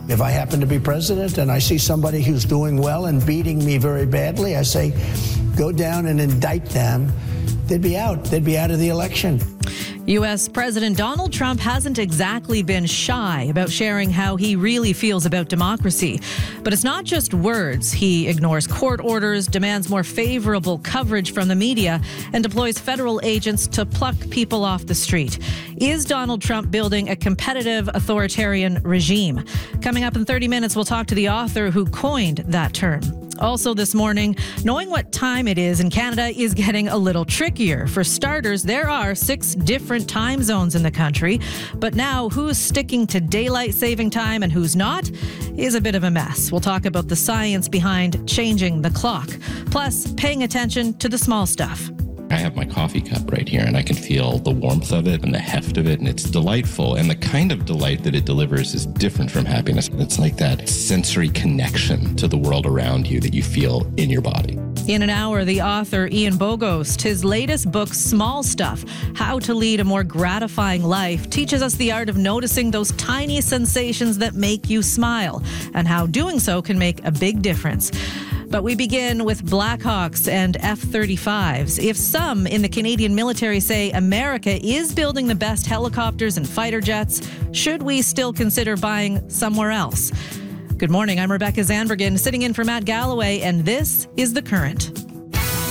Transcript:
If I happen to be president and I see somebody who's doing well and beating me very badly, I say, go down and indict them. They'd be out. They'd be out of the election. U.S. President Donald Trump hasn't exactly been shy about sharing how he really feels about democracy. But it's not just words. He ignores court orders, demands more favorable coverage from the media, and deploys federal agents to pluck people off the street. Is Donald Trump building a competitive authoritarian regime? Coming up in 30 minutes, we'll talk to the author who coined that term. Also this morning, knowing what time it is in Canada is getting a little trickier. For starters, there are 6 different time zones in the country. But now, who's sticking to daylight saving time and who's not is a bit of a mess. We'll talk about the science behind changing the clock, plus paying attention to the small stuff. I have my coffee cup right here and I can feel the warmth of it and the heft of it, and it's delightful. And the kind of delight that it delivers is different from happiness. It's like that sensory connection to the world around you that you feel in your body. In an hour, the author Ian Bogost, his latest book, Small Stuff, How to Lead a More Gratifying Life, teaches us the art of noticing those tiny sensations that make you smile and how doing so can make a big difference. But we begin with Blackhawks and F-35s. If some in the Canadian military say America is building the best helicopters and fighter jets, should we still consider buying somewhere else? Good morning, I'm Rebecca Zandbergen, sitting in for Matt Galloway, and this is The Current.